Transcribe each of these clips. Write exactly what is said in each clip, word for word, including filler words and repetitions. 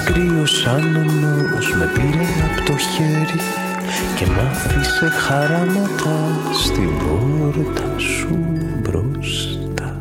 αγρίος άνεμος με πήρε από το χέρι και μ' άφησε χαράματα στην πόρτα σου μπροστά.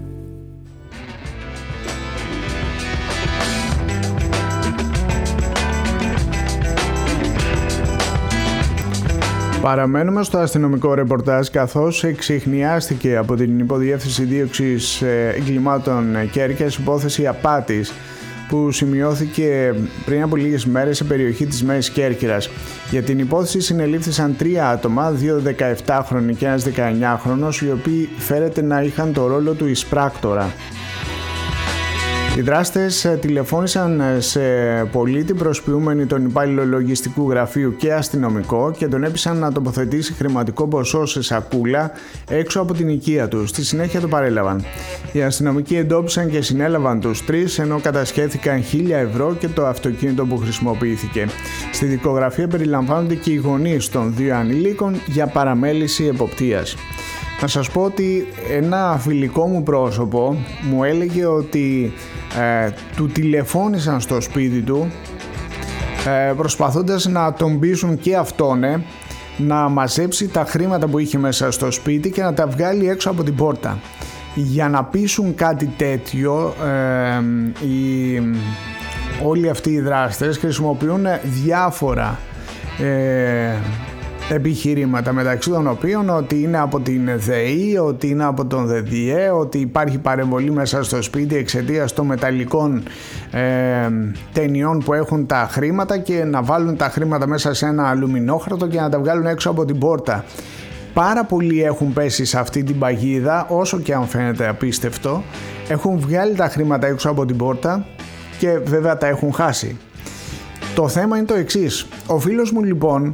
Παραμένουμε στο αστυνομικό ρεπορτάζ, καθώς εξιχνιάστηκε από την Υποδιεύθυνση Δίωξης Εγκλημάτων Κέρκυρας υπόθεση απάτης που σημειώθηκε πριν από λίγες μέρες σε περιοχή της Μέσης Κέρκυρας. Για την υπόθεση συνελήφθησαν τρία άτομα, δύο δεκαεπτάχρονοι και ένας δεκαεννιάχρονος, οι οποίοι φέρεται να είχαν το ρόλο του εισπράκτορα. Οι δράστες τηλεφώνησαν σε πολίτη προσποιούμενοι τον υπάλληλο λογιστικού γραφείου και αστυνομικό και τον έπεισαν να τοποθετήσει χρηματικό ποσό σε σακούλα έξω από την οικία του. Στη συνέχεια το παρέλαβαν. Οι αστυνομικοί εντόπισαν και συνέλαβαν τους τρεις, ενώ κατασχέθηκαν χίλια ευρώ και το αυτοκίνητο που χρησιμοποιήθηκε. Στη δικογραφία περιλαμβάνονται και οι γονείς των δύο ανηλίκων για παραμέληση εποπτείας. Να σας πω ότι ένα φιλικό μου πρόσωπο μου έλεγε ότι ε, του τηλεφώνησαν στο σπίτι του ε, προσπαθώντας να τον πείσουν και αυτόν ε, να μαζέψει τα χρήματα που είχε μέσα στο σπίτι και να τα βγάλει έξω από την πόρτα. Για να πείσουν κάτι τέτοιο ε, οι, όλοι αυτοί οι δράστες χρησιμοποιούν διάφορα ε, επιχειρήματα, μεταξύ των οποίων ότι είναι από την ΔΕΗ, ότι είναι από τον ΔΕΔΙΕ, ότι υπάρχει παρεμβολή μέσα στο σπίτι εξαιτίας των μεταλλικών ε, ταινιών που έχουν τα χρήματα και να βάλουν τα χρήματα μέσα σε ένα αλουμινόχαρτο και να τα βγάλουν έξω από την πόρτα. Πάρα πολλοί έχουν πέσει σε αυτή την παγίδα, όσο και αν φαίνεται απίστευτο, έχουν βγάλει τα χρήματα έξω από την πόρτα και βέβαια τα έχουν χάσει. Το θέμα είναι το εξής. Ο φίλος μου λοιπόν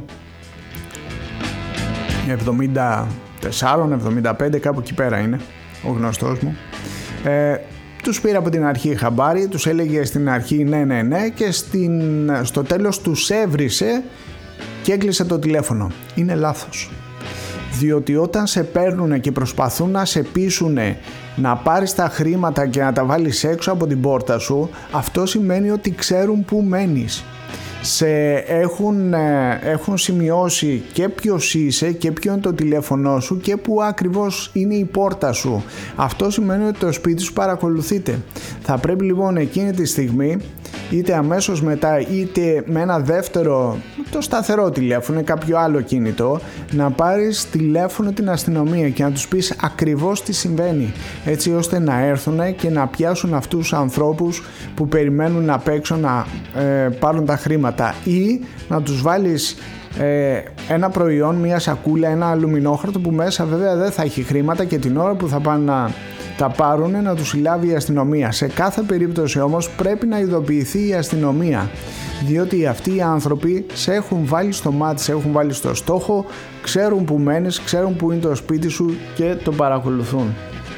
εβδομήντα τέσσερα εβδομήντα πέντε, κάπου εκεί πέρα είναι ο γνωστός μου, ε, τους πήρε από την αρχή χαμπάρι, τους έλεγε στην αρχή ναι ναι ναι και στην, στο τέλος τους έβρισε και έκλεισε το τηλέφωνο. Είναι λάθος, διότι όταν σε παίρνουν και προσπαθούν να σε πείσουν να πάρεις τα χρήματα και να τα βάλεις έξω από την πόρτα σου, αυτό σημαίνει ότι ξέρουν που μένεις. Σε έχουν, έχουν σημειώσει και ποιος είσαι και ποιο είναι το τηλέφωνό σου και που ακριβώς είναι η πόρτα σου. Αυτό σημαίνει ότι το σπίτι σου παρακολουθείτε. Θα πρέπει λοιπόν εκείνη τη στιγμή, είτε αμέσως μετά είτε με ένα δεύτερο, το σταθερό τηλέφωνο ή κάποιο άλλο κινητό, να πάρεις τηλέφωνο την αστυνομία και να τους πεις ακριβώς τι συμβαίνει, έτσι ώστε να έρθουν και να πιάσουν αυτούς τους ανθρώπους που περιμένουν απ' έξω να ε, πάρουν τα χρήματα, ή να τους βάλεις ε, ένα προϊόν, μια σακούλα, ένα αλουμινόχαρτο που μέσα βέβαια δεν θα έχει χρήματα και την ώρα που θα πάνε να τα πάρουν να τους συλλάβει η αστυνομία. Σε κάθε περίπτωση όμως πρέπει να ειδοποιηθεί η αστυνομία, διότι αυτοί οι άνθρωποι σε έχουν βάλει στο μάτι, σε έχουν βάλει στο στόχο, ξέρουν που μένεις, ξέρουν που είναι το σπίτι σου και το παρακολουθούν.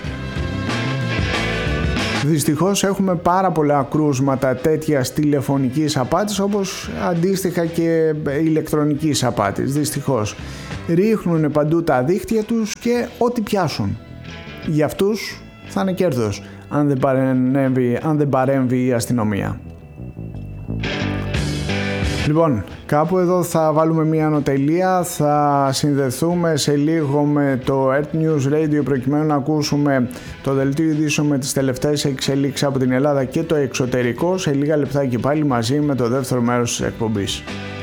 Δυστυχώς έχουμε πάρα πολλά κρούσματα τέτοιας τηλεφωνικής απάτης, όπως αντίστοιχα και ηλεκτρονικής απάτης. Δυστυχώς ρίχνουν παντού τα δίχτυα τους και ό,τι πιάσουν. Για αυτούς θα είναι κέρδος αν δεν παρέμβει, αν δεν παρέμβει η αστυνομία. Λοιπόν, κάπου εδώ θα βάλουμε μία ανωτελεία, θα συνδεθούμε σε λίγο με το Earth News Radio προκειμένου να ακούσουμε το δελτίο ειδήσεων με τις τελευταίες εξελίξεις από την Ελλάδα και το εξωτερικό. Σε λίγα λεπτά και πάλι μαζί με το δεύτερο μέρος της εκπομπής.